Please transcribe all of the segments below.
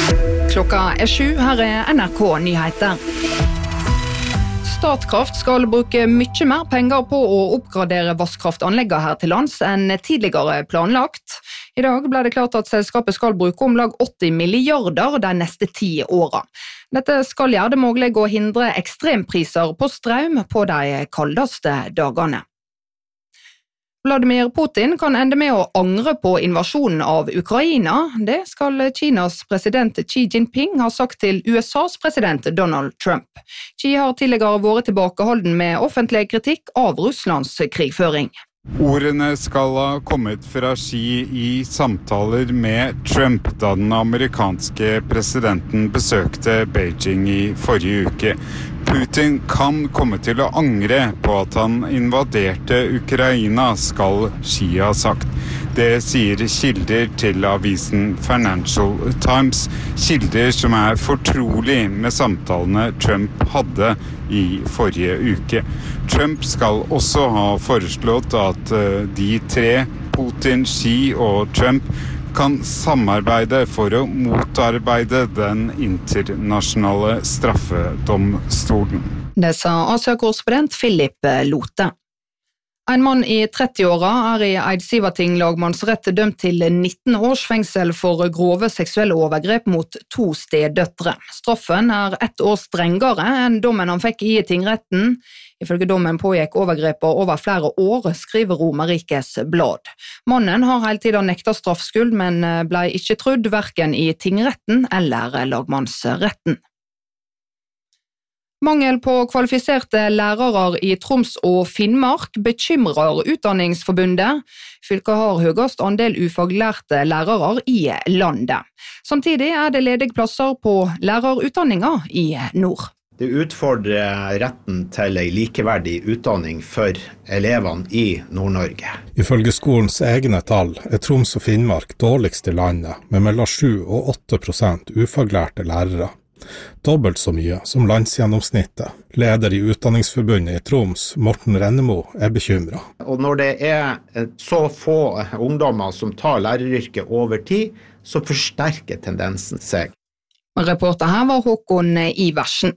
Klokka 7, her NRK Nyheter. Statkraft skal bruke mye mer penger på å oppgradere vasskraftanleggene her til lands enn tidligere planlagt. I dag ble det klart at selskapet skal bruke om lag 80 milliarder de neste 10 årene. Dette skal gjøre det mulig å hindre ekstrempriser på strøm på de kaldeste dagene. Vladimir Putin kan ende med å angre på invasjonen av Ukraina. Det skal Kinas president Xi Jinping ha sagt til USAs president Donald Trump. Xi har tidligere vært tilbakeholden med offentlig kritikk av Russlands krigføring. Ordene skal ha kommet fra Xi i samtaler med Trump da den amerikanske presidenten besøkte Beijing i forrige uke. Putin kan komme til å angre på at han invaderte Ukraina, skal Xi ha sagt. Det sier kilder til avisen Financial Times, kilder som fortrolig med samtalene Trump hadde i forrige uke. Trump skal også ha foreslått at de tre, Putin, Xi og Trump, kan samarbeide for å motarbeide den internasjonale straffedomstolen. Det sa Asia-korrespondent Philip Lote. En mann i 30-åra i Eidsivating lagmannsrett dømt til 19 års fengsel for grove seksuelle overgrep mot 2 stedøtre. Straffen 1 år strengere enn dommen han fikk i tingretten. Ifølge dommen pågikk overgrepet over flere år, skriver Romerikes Blad. Mannen har hele tiden nektet straffskyld, men ble ikke trudd hverken i tingretten eller lagmannsretten. Mangel på kvalifiserte lærere i Troms og Finnmark bekymrer Utdanningsforbundet. Fylket har høyest andel ufaglærte lærere i landet. Samtidig det ledige plasser på lærerutdanningen i nord. Det utfordrer retten til en likeverdig utdanning for elevene i Nord-Norge. Ifølge skolens egne tall Troms og Finnmark dårligst i landet, med mellom 7 og 8% ufaglærte lærere. Dobbelt så mye som landsgjennomsnittet. Leder i Utdanningsforbundet i Troms, Morten Rennemo, bekymret. Og når det så få ungdommer som tar læreryrket over tid, så forsterker tendensen seg. Reporter her var Håkon Iversen.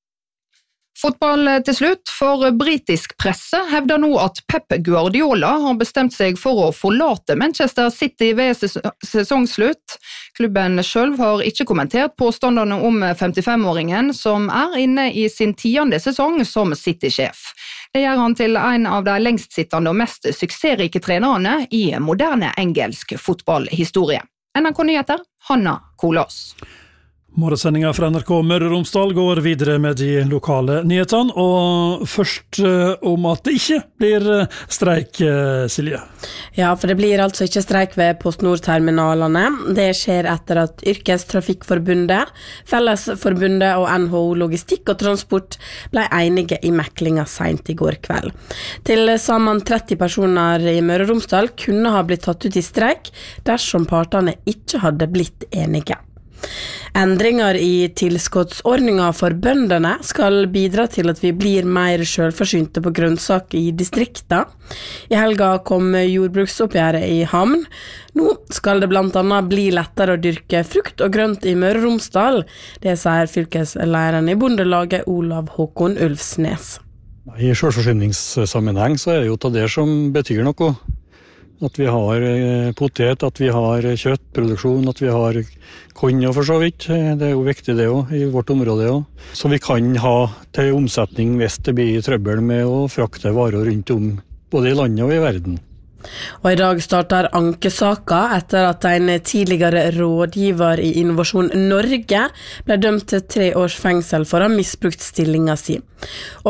Fotball til slutt, for britisk presse hevder nå at Pep Guardiola har bestemt seg for å forlate Manchester City ved sesongslutt. Klubben selv har ikke kommentert påstandene om 55-åringen som inne i sin 10. sesong som City-sjef. Det gjør han til en av de lengstsittende og mest suksessrike trenerne i moderne engelsk fotballhistorie. NRK Nyheter, Hanna Kolås. Morgensendingen fra NRK Møre og Romsdal går videre med de lokale nyhetene, og først om at det ikke blir streik, Silje. Ja, for det blir altså ikke streik ved PostNord-terminalene. Det skjer etter at Yrkestrafikkforbundet, Fellesforbundet og NHO Logistikk og Transport ble enige i meklinga sent i går kveld. Til sammen 30 personer i Møre og Romsdal kunne ha blitt tatt ut i streik dersom partene ikke hadde blitt enige. Endringer i tilskottsordninger for bøndene skal bidra til at vi blir mer selvforsynte på grønnsaker i distrikta. I helga kom jordbruksoppgjøret i havn. Nå skal det blant annet bli lettere å dyrke frukt og grønt i Møre og Romsdal. Det sier fylkeslederen i Bondelaget Olav Håkon Ulfsnes. I selvforsyningssammenheng så det jo til det som betyr noe. At vi har potet, at vi har kjøttproduksjon, at vi har korn og for så vidt. Det jo viktig det også, i vårt område også. Så vi kan ha til omsetning hvis det blir trøbbel med å frakte varer rundt om, både i landet og i verden. Og i dag starter ankesaker etter at en tidligere rådgiver i Innovasjon Norge ble dømt til 3 års fengsel for å ha misbrukt stillingen sin.